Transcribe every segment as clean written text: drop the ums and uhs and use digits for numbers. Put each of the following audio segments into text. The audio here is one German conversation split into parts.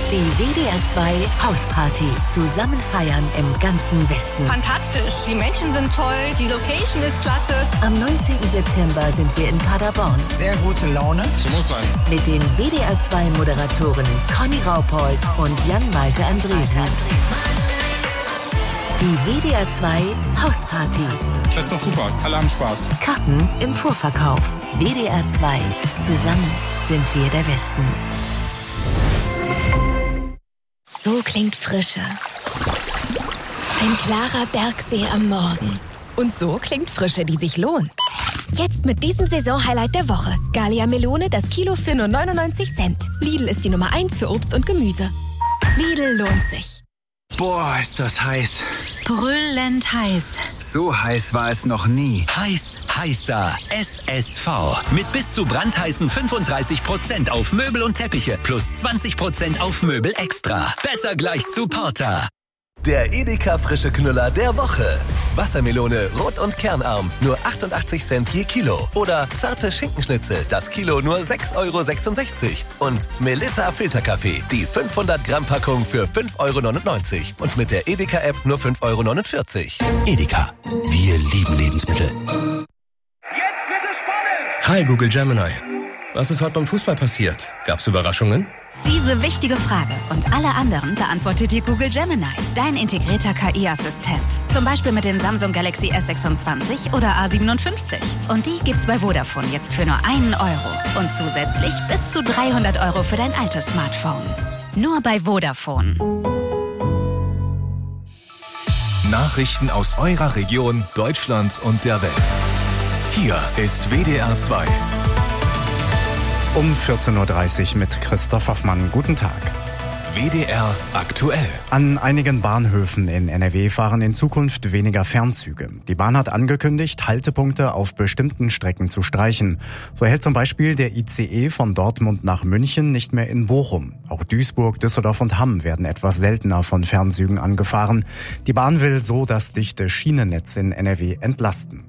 Die WDR 2 Hausparty. Zusammen feiern im ganzen Westen. Fantastisch, die Menschen sind toll, die Location ist klasse. Am 19. September sind wir in Paderborn. Sehr gute Laune. So muss sein. Mit den WDR 2 Moderatorinnen Conny Raupold und Jan-Malte Andresen. Die WDR 2 Hausparty. Das ist doch super, alle haben Spaß. Karten im Vorverkauf. WDR 2. Zusammen sind wir der Westen. So klingt Frische. Ein klarer Bergsee am Morgen. Und so klingt Frische, die sich lohnt. Jetzt mit diesem Saisonhighlight der Woche. Gallia Melone, das Kilo für nur 99 Cent. Lidl ist die Nummer 1 für Obst und Gemüse. Lidl lohnt sich. Boah, ist das heiß. Brüllend heiß. So heiß war es noch nie. Heißer SSV. Mit bis zu brandheißen 35% auf Möbel und Teppiche plus 20% auf Möbel extra. Besser gleich zu Porter. Der Edeka frische Knüller der Woche. Wassermelone, rot und kernarm, nur 88 Cent je Kilo. Oder zarte Schinkenschnitzel, das Kilo nur 6,66 €. Und Melitta Filterkaffee, die 500 Gramm Packung für 5,99 €. Und mit der Edeka-App nur 5,49 €. Edeka, wir lieben Lebensmittel. Jetzt wird es spannend! Hi Google Gemini. Was ist heute beim Fußball passiert? Gab's Überraschungen? Diese wichtige Frage und alle anderen beantwortet dir Google Gemini, dein integrierter KI-Assistent. Zum Beispiel mit dem Samsung Galaxy S26 oder A57. Und die gibt's bei Vodafone jetzt für nur 1 €. Und zusätzlich bis zu 300 € für dein altes Smartphone. Nur bei Vodafone. Nachrichten aus eurer Region, Deutschlands und der Welt. Hier ist WDR 2. Um 14.30 Uhr mit Christoph Hoffmann. Guten Tag. WDR aktuell. An einigen Bahnhöfen in NRW fahren in Zukunft weniger Fernzüge. Die Bahn hat angekündigt, Haltepunkte auf bestimmten Strecken zu streichen. So hält zum Beispiel der ICE von Dortmund nach München nicht mehr in Bochum. Auch Duisburg, Düsseldorf und Hamm werden etwas seltener von Fernzügen angefahren. Die Bahn will so das dichte Schienennetz in NRW entlasten.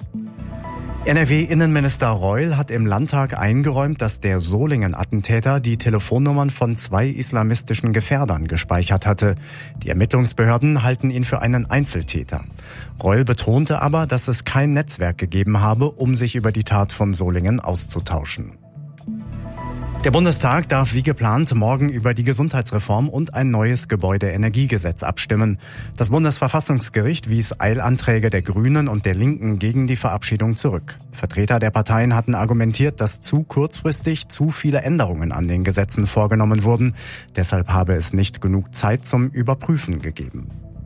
NRW-Innenminister Reul hat im Landtag eingeräumt, dass der Solingen-Attentäter die Telefonnummern von 2 islamistischen Gefährdern gespeichert hatte. Die Ermittlungsbehörden halten ihn für einen Einzeltäter. Reul betonte aber, dass es kein Netzwerk gegeben habe, um sich über die Tat von Solingen auszutauschen. Der Bundestag darf wie geplant morgen über die Gesundheitsreform und ein neues Gebäudeenergiegesetz abstimmen. Das Bundesverfassungsgericht wies Eilanträge der Grünen und der Linken gegen die Verabschiedung zurück. Vertreter der Parteien hatten argumentiert, dass zu kurzfristig zu viele Änderungen an den Gesetzen vorgenommen wurden. Deshalb habe es nicht genug Zeit zum Überprüfen gegeben.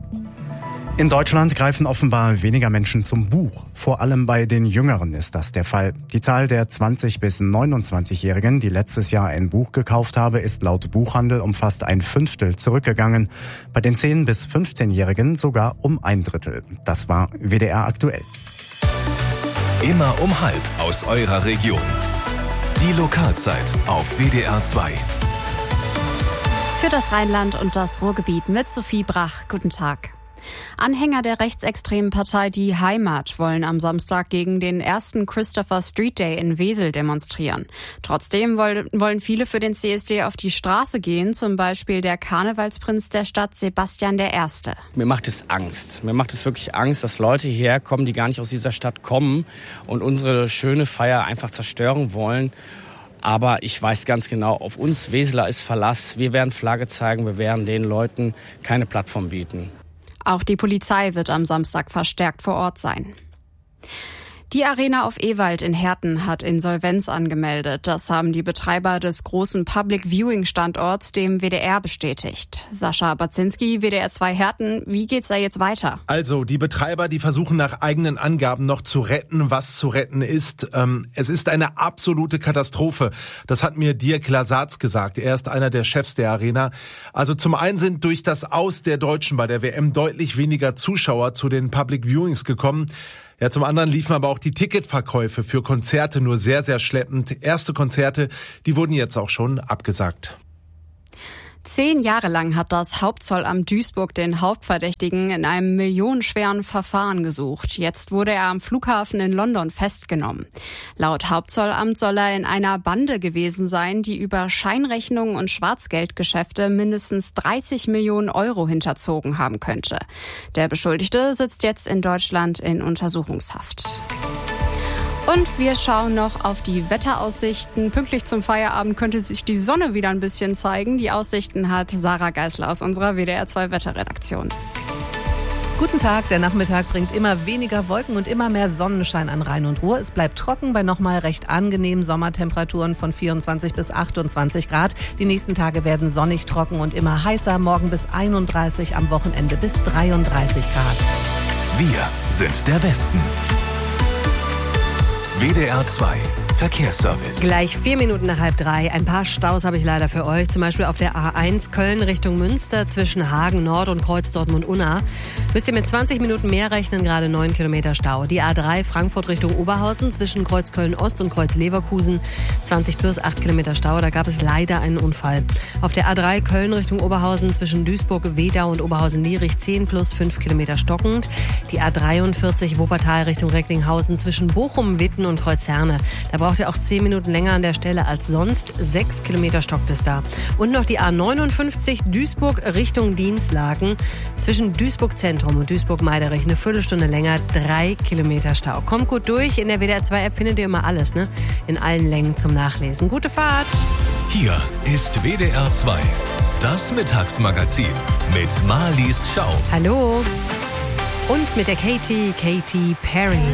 In Deutschland greifen offenbar weniger Menschen zum Buch. Vor allem bei den Jüngeren ist das der Fall. Die Zahl der 20- bis 29-Jährigen, die letztes Jahr ein Buch gekauft habe, ist laut Buchhandel um fast 1/5 zurückgegangen. Bei den 10- bis 15-Jährigen sogar um 1/3. Das war WDR aktuell. Immer um 12:30 aus eurer Region. Die Lokalzeit auf WDR 2. Für das Rheinland und das Ruhrgebiet mit Sophie Brach. Guten Tag. Anhänger der rechtsextremen Partei Die Heimat wollen am Samstag gegen den ersten Christopher Street Day in Wesel demonstrieren. Trotzdem wollen viele für den CSD auf die Straße gehen, zum Beispiel der Karnevalsprinz der Stadt Sebastian I. Mir macht es Angst. Mir macht es wirklich Angst, dass Leute hierher kommen, die gar nicht aus dieser Stadt kommen und unsere schöne Feier einfach zerstören wollen. Aber ich weiß ganz genau, auf uns Weseler ist Verlass. Wir werden Flagge zeigen, wir werden den Leuten keine Plattform bieten. Auch die Polizei wird am Samstag verstärkt vor Ort sein. Die Arena auf Ewald in Herten hat Insolvenz angemeldet. Das haben die Betreiber des großen Public-Viewing-Standorts dem WDR bestätigt. Sascha Baczynski, WDR 2 Herten, wie geht's da jetzt weiter? Also, die Betreiber, die versuchen nach eigenen Angaben noch zu retten, was zu retten ist. Es ist eine absolute Katastrophe. Das hat mir Dirk Lasatz gesagt. Er ist einer der Chefs der Arena. Also zum einen sind durch das Aus der Deutschen bei der WM deutlich weniger Zuschauer zu den Public Viewings gekommen. Ja, zum anderen liefen aber auch die Ticketverkäufe für Konzerte nur sehr, sehr schleppend. Erste Konzerte, die wurden jetzt auch schon abgesagt. 10 Jahre lang hat das Hauptzollamt Duisburg den Hauptverdächtigen in einem millionenschweren Verfahren gesucht. Jetzt wurde er am Flughafen in London festgenommen. Laut Hauptzollamt soll er in einer Bande gewesen sein, die über Scheinrechnungen und Schwarzgeldgeschäfte mindestens 30 Millionen Euro hinterzogen haben könnte. Der Beschuldigte sitzt jetzt in Deutschland in Untersuchungshaft. Und wir schauen noch auf die Wetteraussichten. Pünktlich zum Feierabend könnte sich die Sonne wieder ein bisschen zeigen. Die Aussichten hat Sarah Geisler aus unserer WDR 2 Wetterredaktion. Guten Tag, der Nachmittag bringt immer weniger Wolken und immer mehr Sonnenschein an Rhein und Ruhr. Es bleibt trocken bei nochmal recht angenehmen Sommertemperaturen von 24 bis 28 Grad. Die nächsten Tage werden sonnig, trocken und immer heißer. Morgen bis 31, am Wochenende bis 33 Grad. Wir sind der Westen. WDR 2 Verkehrsservice. Gleich 4 Minuten nach 2:30. Ein paar Staus habe ich leider für euch. Zum Beispiel auf der A1 Köln Richtung Münster zwischen Hagen Nord und Kreuz Dortmund-Unna. Müsst ihr mit 20 Minuten mehr rechnen, gerade 9 Kilometer Stau. Die A3 Frankfurt Richtung Oberhausen zwischen Kreuz Köln-Ost und Kreuz Leverkusen. 20 plus 8 Kilometer Stau. Da gab es leider einen Unfall. Auf der A3 Köln Richtung Oberhausen zwischen Duisburg-Wedau und Oberhausen-Lierich 10 plus 5 Kilometer stockend. Die A43 Wuppertal Richtung Recklinghausen zwischen Bochum, Witten und Kreuz Herne. Da braucht ihr auch 10 Minuten länger an der Stelle als sonst. 6 Kilometer stockt es da. Und noch die A59 Duisburg Richtung Dinslaken. Zwischen Duisburg Zentrum und Duisburg-Meiderich eine Viertelstunde länger. 3 Kilometer Stau. Kommt gut durch. In der WDR 2 App findet ihr immer alles, ne? In allen Längen zum Nachlesen. Gute Fahrt! Hier ist WDR 2. Das Mittagsmagazin mit Marlies Schau. Hallo! Und mit der Katy Perry.